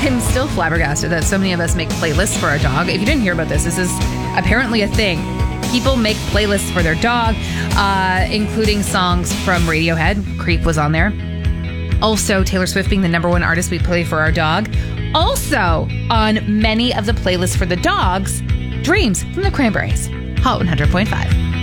I'm still flabbergasted that so many of us make playlists for our dog. If you didn't hear about this is apparently a thing. People make playlists for their dog, including songs from Radiohead. Creep was on there. Also, Taylor Swift being the number one artist we play for our dog. Also, on many of the playlists for the dogs, Dreams from the Cranberries. Hot 100.5.